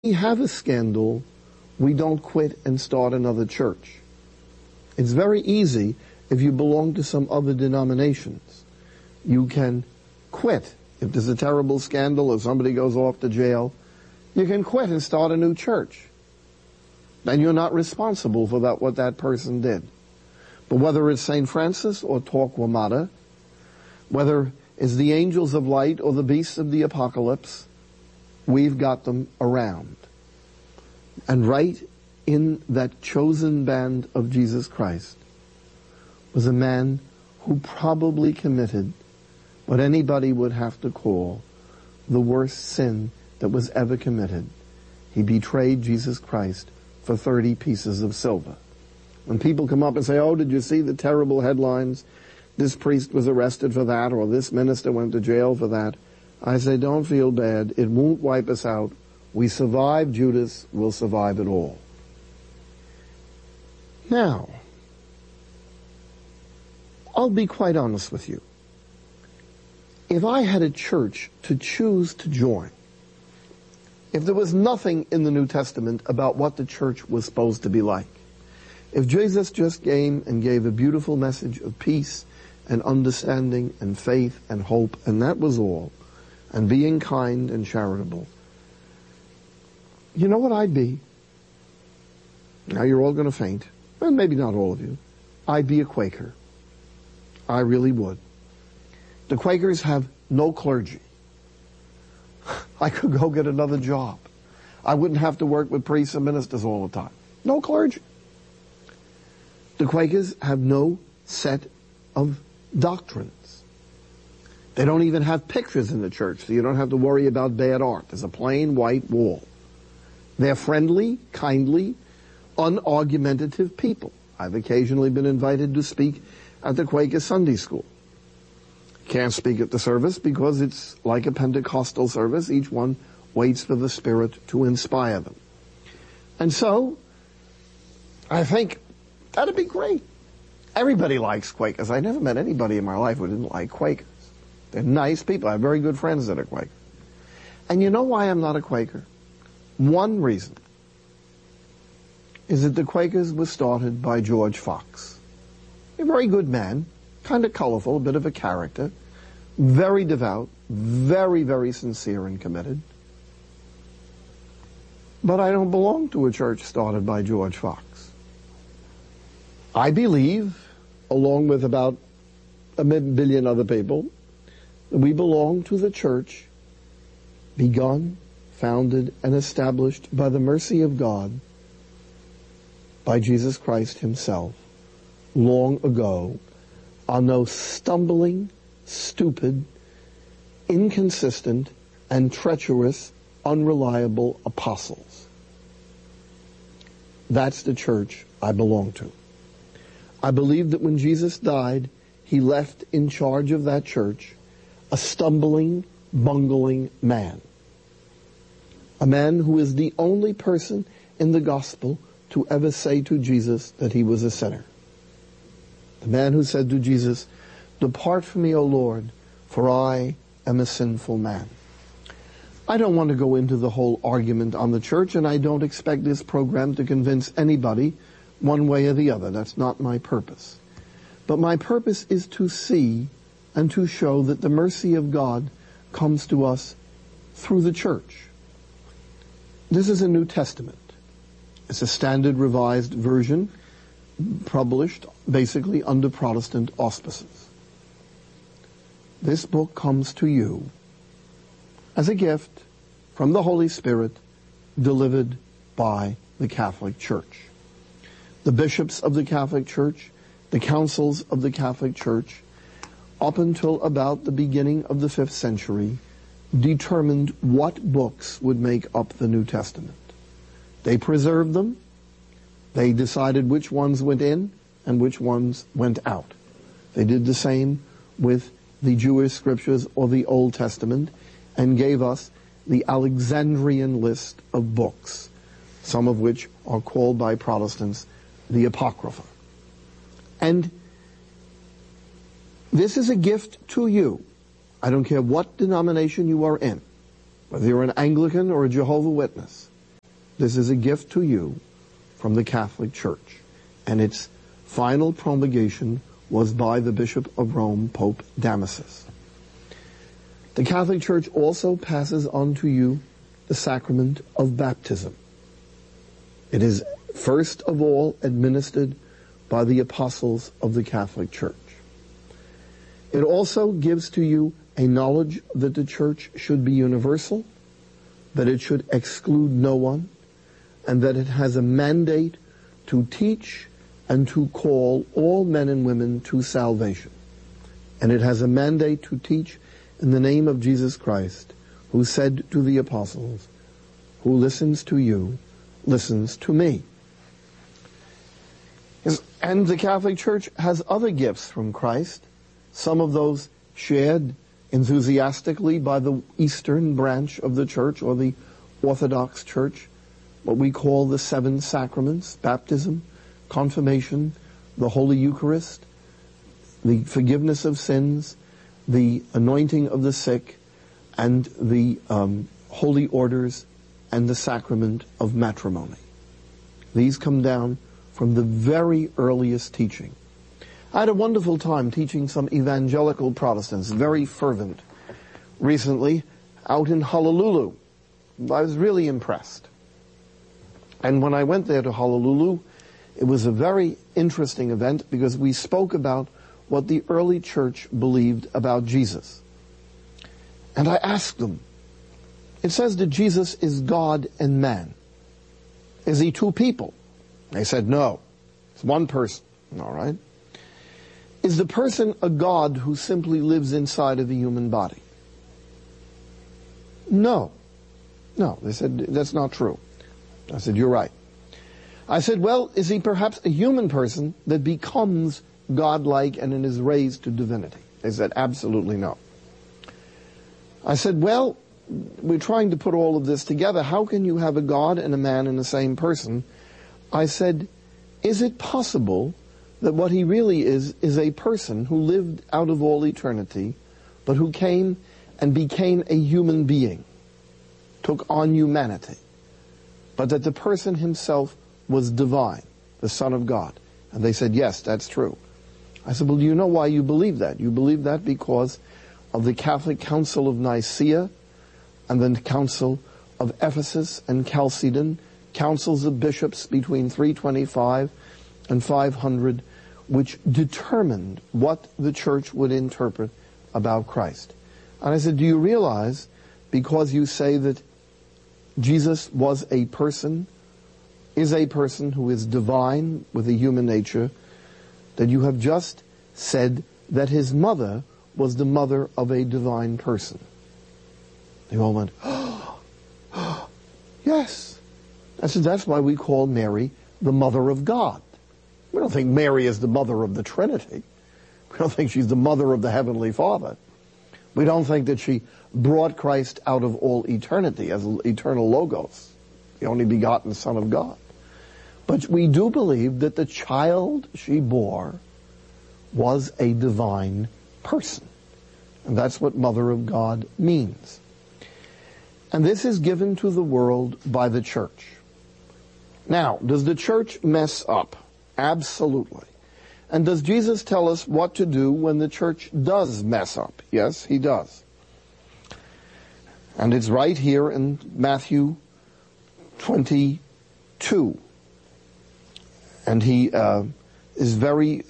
we have a scandal, we don't quit and start another church. It's very easy if you belong to some other denominations. You can quit. If there's a terrible scandal or somebody goes off to jail, you can quit and start a new church. And you're not responsible for what that person did. But whether it's St. Francis or Torquemada, whether it's the angels of light or the beasts of the apocalypse, we've got them around. And right in that chosen band of Jesus Christ was a man who probably committed what anybody would have to call the worst sin that was ever committed. He betrayed Jesus Christ for 30 pieces of silver. When people come up and say, oh, did you see the terrible headlines? This priest was arrested for that, or this minister went to jail for that. I say, don't feel bad. It won't wipe us out. We survived Judas, we'll survive it all. Now, I'll be quite honest with you. If I had a church to choose to join, if there was nothing in the New Testament about what the church was supposed to be like, if Jesus just came and gave a beautiful message of peace and understanding and faith and hope, and that was all, and being kind and charitable, you know what I'd be? Now you're all going to faint. Well, maybe not all of you. I'd be a Quaker. I really would. The Quakers have no clergy. I could go get another job. I wouldn't have to work with priests and ministers all the time. No clergy. The Quakers have no set of doctrines. They don't even have pictures in the church, so you don't have to worry about bad art. There's a plain white wall. They're friendly, kindly, unargumentative people. I've occasionally been invited to speak at the Quaker Sunday School. Can't speak at the service because it's like a Pentecostal service. Each one waits for the Spirit to inspire them. And so, I think that'd be great. Everybody likes Quakers. I never met anybody in my life who didn't like Quakers. They're nice people. I have very good friends that are Quakers. And you know why I'm not a Quaker? One reason is that the Quakers were started by George Fox. A very good man, kind of colorful, a bit of a character, very devout, very, very sincere and committed. But I don't belong to a church started by George Fox. I believe, along with about 1 billion other people, that we belong to the church begun, founded, and established by the mercy of God, by Jesus Christ himself, long ago, on those stumbling, stupid, inconsistent, and treacherous, unreliable apostles. That's the church I belong to. I believe that when Jesus died, he left in charge of that church a stumbling, bungling man. A man who is the only person in the gospel to ever say to Jesus that he was a sinner. The man who said to Jesus, "Depart from me, O Lord, for I am a sinful man." I don't want to go into the whole argument on the church, and I don't expect this program to convince anybody one way or the other. That's not my purpose. But my purpose is to see and to show that the mercy of God comes to us through the church. This is a New Testament. It's a standard revised version published basically under Protestant auspices. This book comes to you as a gift from the Holy Spirit delivered by the Catholic Church. The bishops of the Catholic Church, the councils of the Catholic Church, up until about the beginning of the 5th century, determined what books would make up the New Testament. They preserved them. They decided which ones went in and which ones went out. They did the same with the Jewish scriptures or the Old Testament and gave us the Alexandrian list of books, some of which are called by Protestants the Apocrypha. And this is a gift to you. I don't care what denomination you are in, whether you're an Anglican or a Jehovah's Witness. This is a gift to you from the Catholic Church, and its final promulgation was by the Bishop of Rome, Pope Damasus. The Catholic Church also passes on to you the sacrament of baptism. It is first of all administered by the apostles of the Catholic Church. It also gives to you a knowledge that the Church should be universal, that it should exclude no one, and that it has a mandate to teach and to call all men and women to salvation. And it has a mandate to teach in the name of Jesus Christ, who said to the apostles, "Who listens to you, listens to me." And the Catholic Church has other gifts from Christ, some of those shared enthusiastically by the Eastern branch of the Church, or the Orthodox Church, what we call the 7 sacraments: baptism, confirmation, the Holy Eucharist, the forgiveness of sins, the anointing of the sick, and the holy orders, and the sacrament of matrimony. These come down from the very earliest teaching. I had a wonderful time teaching some evangelical Protestants, very fervent, recently out in Honolulu. I was really impressed. And when I went there to Honolulu, it was a very interesting event because we spoke about what the early church believed about Jesus. And I asked them, it says that Jesus is God and man. Is he 2 people? They said, no, it's 1 person. All right. Is the person a God who simply lives inside of a human body? No. No, they said, that's not true. I said, you're right. I said, well, is he perhaps a human person that becomes godlike and is raised to divinity? They said, absolutely no. I said, well, we're trying to put all of this together. How can you have a God and a man in the same person? I said, is it possible that what he really is a person who lived out of all eternity, but who came and became a human being, took on humanity, but that the person himself was divine, the Son of God? And they said, yes, that's true. I said, well, do you know why you believe that? You believe that because of the Catholic Council of Nicaea and the Council of Ephesus and Chalcedon, councils of bishops between 325 and 500, which determined what the church would interpret about Christ. And I said, do you realize, because you say that Jesus was a person, is a person who is divine with a human nature, that you have just said that his mother was the mother of a divine person? They all went, oh, yes. I said, that's why we call Mary the Mother of God. We don't think Mary is the mother of the Trinity. We don't think she's the mother of the Heavenly Father. We don't think that she brought Christ out of all eternity as eternal Logos, the only begotten Son of God. But we do believe that the child she bore was a divine person. And that's what Mother of God means. And this is given to the world by the church. Now, does the church mess up? Absolutely. And does Jesus tell us what to do when the church does mess up? Yes, he does. And it's right here in Matthew 22. And he is very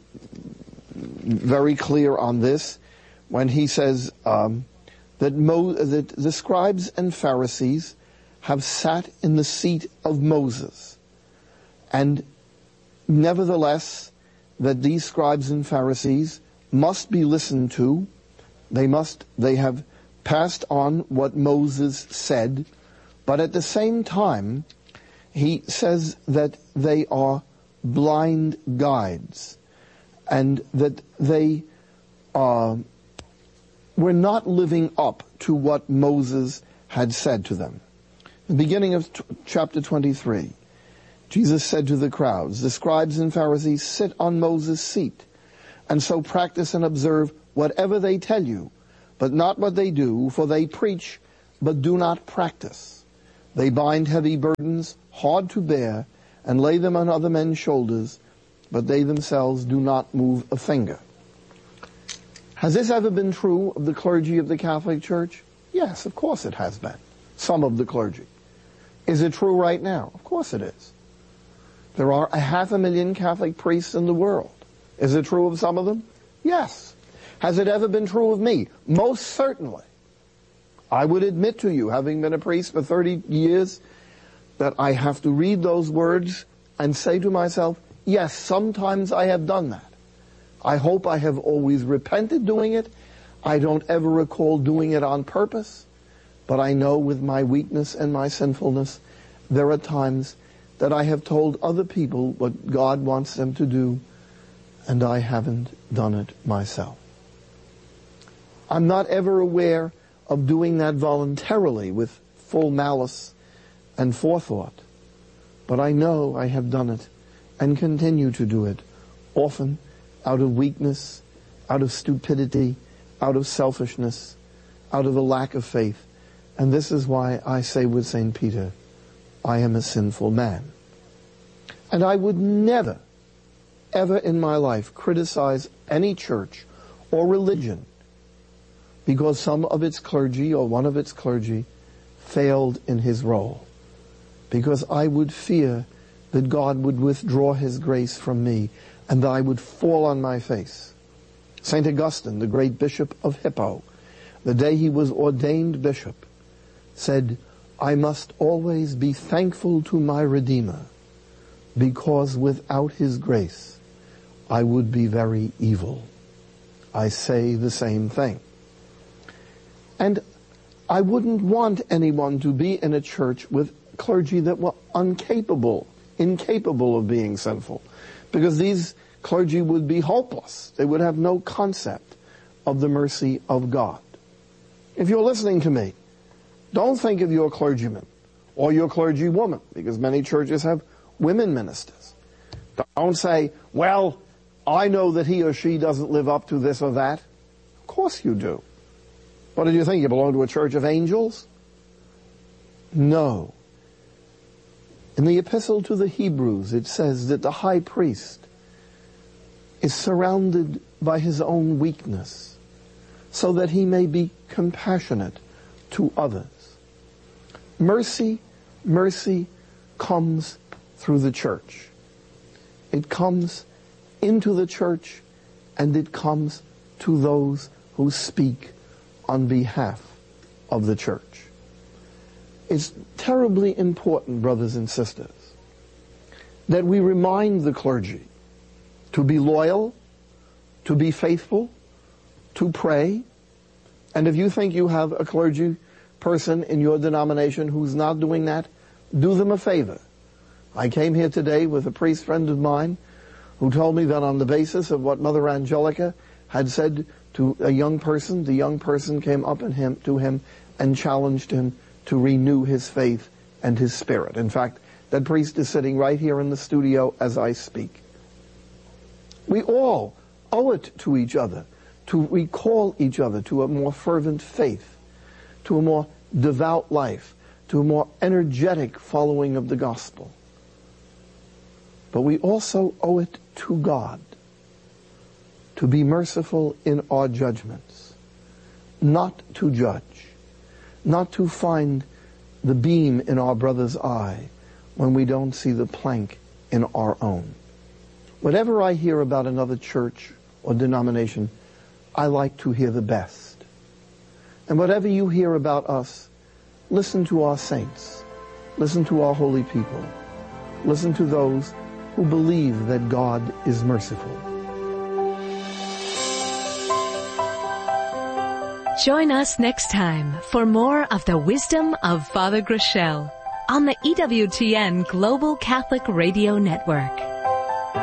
clear on this when he says that the scribes and Pharisees have sat in the seat of Moses. And nevertheless, that these scribes and Pharisees must be listened to. They have passed on what Moses said, but at the same time, he says that they are blind guides, and that they were not living up to what Moses had said to them. The beginning of chapter 23, Jesus said to the crowds, the scribes and Pharisees sit on Moses' seat, and so practice and observe whatever they tell you, but not what they do, for they preach, but do not practice. They bind heavy burdens, hard to bear, and lay them on other men's shoulders, but they themselves do not move a finger. Has this ever been true of the clergy of the Catholic Church? Yes, of course it has been. Some of the clergy. Is it true right now? Of course it is. There are 500,000 Catholic priests in the world. Is it true of some of them? Yes. Has it ever been true of me? Most certainly. I would admit to you, having been a priest for 30 years, that I have to read those words and say to myself, yes, sometimes I have done that. I hope I have always repented doing it. I don't ever recall doing it on purpose, but I know with my weakness and my sinfulness, there are times that I have told other people what God wants them to do, and I haven't done it myself. I'm not ever aware of doing that voluntarily with full malice and forethought, but I know I have done it and continue to do it, often out of weakness, out of stupidity, out of selfishness, out of a lack of faith. And this is why I say with St. Peter, I am a sinful man. And I would never, ever in my life criticize any church or religion because some of its clergy or one of its clergy failed in his role. Because I would fear that God would withdraw his grace from me and that I would fall on my face. St. Augustine, the great bishop of Hippo, the day he was ordained bishop, said, I must always be thankful to my Redeemer, because without his grace, I would be very evil. I say the same thing. And I wouldn't want anyone to be in a church with clergy that were incapable of being sinful, because these clergy would be hopeless. They would have no concept of the mercy of God. If you're listening to me, don't think of your clergyman or your clergywoman, because many churches have women ministers. Don't say, well, I know that he or she doesn't live up to this or that. Of course you do. What do you think? You belong to a church of angels? No. In the epistle to the Hebrews, it says that the high priest is surrounded by his own weakness so that he may be compassionate to others. Mercy comes through the church. It comes into the church, and it comes to those who speak on behalf of the church. It's terribly important, brothers and sisters, that we remind the clergy to be loyal, to be faithful, to pray. And if you think you have a clergy person in your denomination who's not doing that, do them a favor. I came here today with a priest friend of mine who told me that on the basis of what Mother Angelica had said to a young person, the young person came up to him and challenged him to renew his faith and his spirit. In fact, that priest is sitting right here in the studio as I speak. We all owe it to each other to recall each other to a more fervent faith, to a more devout life, to a more energetic following of the gospel. But we also owe it to God to be merciful in our judgments, not to judge, not to find the beam in our brother's eye when we don't see the plank in our own. Whatever I hear about another church or denomination, I like to hear the best. And whatever you hear about us, listen to our saints, listen to our holy people, listen to those who believe that God is merciful. Join us next time for more of the wisdom of Father Groeschel on the EWTN Global Catholic Radio Network.